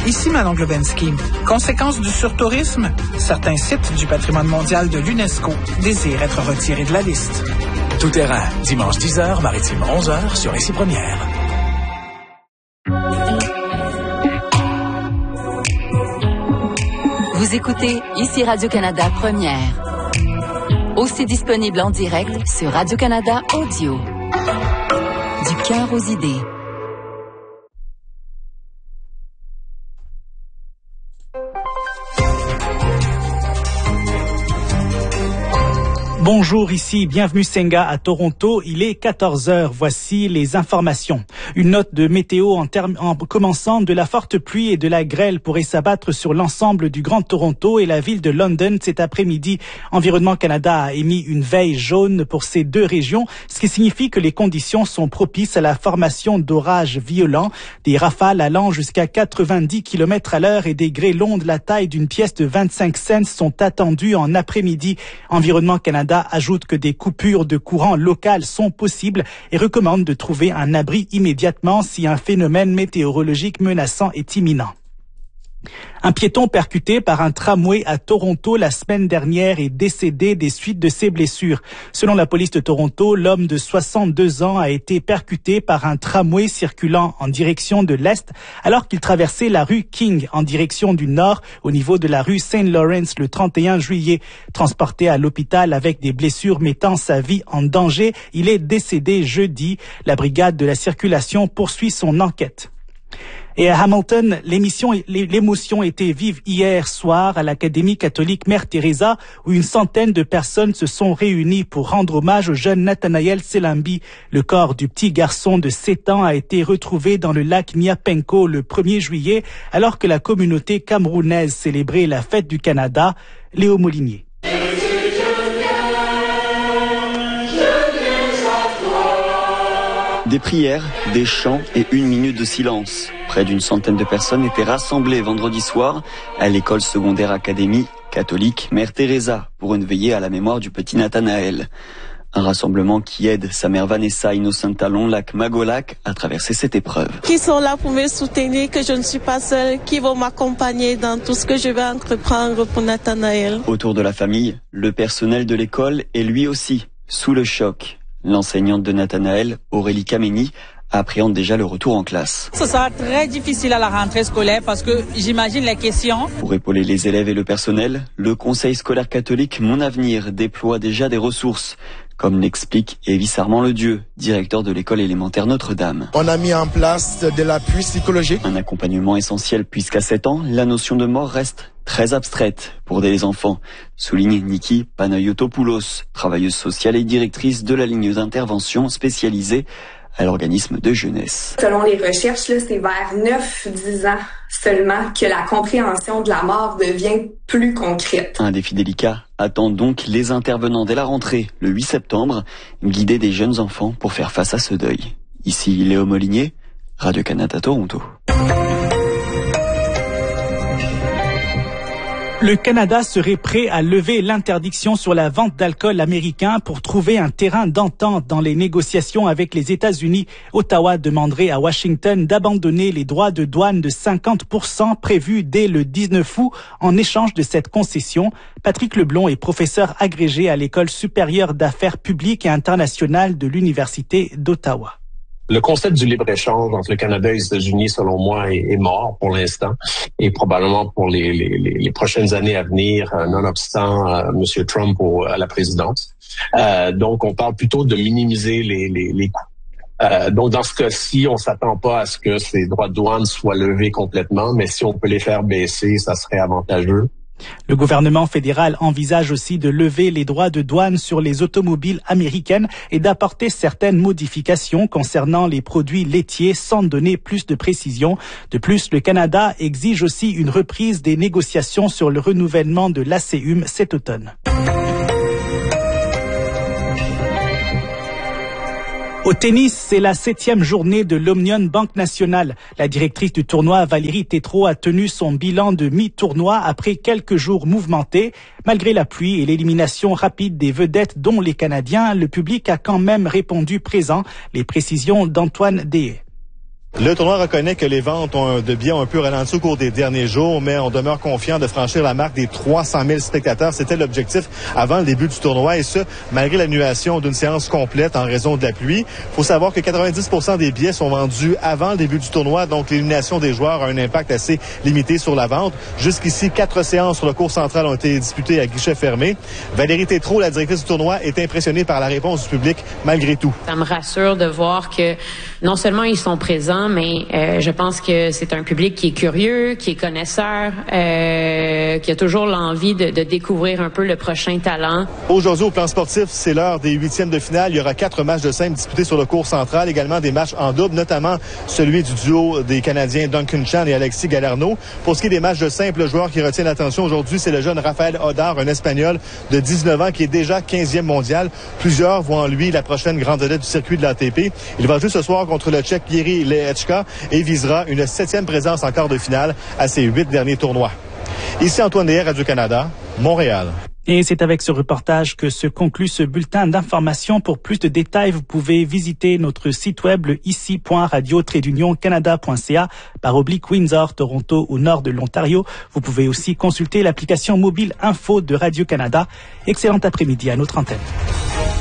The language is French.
Ici Manon Globensky. Conséquence du surtourisme, certains sites du patrimoine mondial de l'UNESCO désirent être retirés de la liste. Tout terrain, dimanche 10h, maritime 11h sur Ici Première. Vous écoutez Ici Radio-Canada Première. Aussi disponible en direct sur Radio-Canada Audio. Du cœur aux idées. Bonjour, ici, bienvenue Senga à Toronto. Il est 14h. Voici les informations. Une note de météo en commençant de la forte pluie et de la grêle pourrait s'abattre sur l'ensemble du Grand Toronto et la ville de London cet après-midi. Environnement Canada a émis une veille jaune pour ces deux régions, ce qui signifie que les conditions sont propices à la formation d'orages violents. Des rafales allant jusqu'à 90 km à l'heure et des grêlons de la taille d'une pièce de 25 cents sont attendus en après-midi. Environnement Canada ajoute que des coupures de courant local sont possibles et recommande de trouver un abri immédiatement si un phénomène météorologique menaçant est imminent. Un piéton percuté par un tramway à Toronto la semaine dernière est décédé des suites de ses blessures. Selon la police de Toronto, l'homme de 62 ans a été percuté par un tramway circulant en direction de l'Est alors qu'il traversait la rue King en direction du Nord au niveau de la rue St. Lawrence le 31 juillet. Transporté à l'hôpital avec des blessures mettant sa vie en danger, il est décédé jeudi. La brigade de la circulation poursuit son enquête. Et à Hamilton, l'émotion était vive hier soir à l'Académie catholique Mère Teresa où une centaine de personnes se sont réunies pour rendre hommage au jeune Nathanael Selambi. Le corps du petit garçon de 7 ans a été retrouvé dans le lac Niapenko le 1er juillet alors que la communauté camerounaise célébrait la fête du Canada. Léo Molinier. Des prières, des chants et 1 minute de silence. Près d'une centaine de personnes étaient rassemblées vendredi soir à l'école secondaire académie catholique Mère Teresa pour une veillée à la mémoire du petit Nathanaël. Un rassemblement qui aide sa mère Vanessa Innocenta Lonlac-Magolac à traverser cette épreuve. Qui sont là pour me soutenir, que je ne suis pas seule, qui vont m'accompagner dans tout ce que je vais entreprendre pour Nathanaël. Autour de la famille, le personnel de l'école est lui aussi sous le choc. L'enseignante de Nathanaël, Aurélie Kameni, appréhende déjà le retour en classe. Ce sera très difficile à la rentrée scolaire parce que j'imagine les questions. Pour épauler les élèves et le personnel, le Conseil scolaire catholique Mon Avenir déploie déjà des ressources, comme l'explique Evie Sarment-Ledieu, directeur de l'école élémentaire Notre-Dame. On a mis en place de l'appui psychologique. Un accompagnement essentiel puisqu'à 7 ans, la notion de mort reste très abstraite pour les enfants, souligne Niki Panayotopoulos, travailleuse sociale et directrice de la ligne d'intervention spécialisée à l'organisme de jeunesse. Selon les recherches, c'est vers 9-10 ans seulement que la compréhension de la mort devient plus concrète. Un défi délicat attend donc les intervenants dès la rentrée, le 8 septembre, guider des jeunes enfants pour faire face à ce deuil. Ici Léo Molinier, Radio-Canada Toronto. Le Canada serait prêt à lever l'interdiction sur la vente d'alcool américain pour trouver un terrain d'entente dans les négociations avec les États-Unis. Ottawa demanderait à Washington d'abandonner les droits de douane de 50% prévus dès le 19 août en échange de cette concession. Patrick Leblond est professeur agrégé à l'École supérieure d'affaires publiques et internationales de l'Université d'Ottawa. Le concept du libre-échange entre le Canada et les États-Unis, selon moi, est mort pour l'instant et probablement pour les prochaines années à venir, nonobstant M. Trump à la présidence. Donc, on parle plutôt de minimiser les coûts. Donc, dans ce cas-ci, on s'attend pas à ce que ces droits de douane soient levés complètement, mais si on peut les faire baisser, ça serait avantageux. Le gouvernement fédéral envisage aussi de lever les droits de douane sur les automobiles américaines et d'apporter certaines modifications concernant les produits laitiers sans donner plus de précision. De plus, le Canada exige aussi une reprise des négociations sur le renouvellement de l'ACUM cet automne. Au tennis, c'est la 7e journée de l'Omnium Banque Nationale. La directrice du tournoi, Valérie Tétrault, a tenu son bilan de mi-tournoi après quelques jours mouvementés. Malgré la pluie et l'élimination rapide des vedettes, dont les Canadiens, le public a quand même répondu présent. Les précisions d'Antoine Deshaies. Le tournoi reconnaît que les ventes de billets ont un peu ralenti au cours des derniers jours, mais on demeure confiant de franchir la marque des 300 000 spectateurs. C'était l'objectif avant le début du tournoi, et ce, malgré l'annulation d'une séance complète en raison de la pluie. Il faut savoir que 90% des billets sont vendus avant le début du tournoi, donc l'élimination des joueurs a un impact assez limité sur la vente. Jusqu'ici, 4 séances sur le court central ont été disputées à guichet fermé. Valérie Tétrault, la directrice du tournoi, est impressionnée par la réponse du public malgré tout. Ça me rassure de voir que non seulement ils sont présents, mais je pense que c'est un public qui est curieux, qui est connaisseur, qui a toujours l'envie de découvrir un peu le prochain talent. Aujourd'hui, au plan sportif, c'est l'heure des 8e de finale. Il y aura 4 matchs de simple disputés sur le court central, également des matchs en double, notamment celui du duo des Canadiens Duncan Chan et Alexis Galarneau. Pour ce qui est des matchs de simple, le joueur qui retient l'attention aujourd'hui, c'est le jeune Rafael Hodar, un Espagnol de 19 ans qui est déjà 15e mondial. Plusieurs voient en lui la prochaine grande vedette du circuit de l'ATP. Il va jouer ce soir contre le Tchèque Jiří Lehečka et visera une 7e présence en quart de finale à ses 8 derniers tournois. Ici Antoine Deshaies, Radio-Canada, Montréal. Et c'est avec ce reportage que se conclut ce bulletin d'information. Pour plus de détails, vous pouvez visiter notre site web le ici.radio-canada.ca/Windsor, Toronto ou nord de l'Ontario. Vous pouvez aussi consulter l'application mobile Info de Radio-Canada. Excellent après-midi à notre antenne.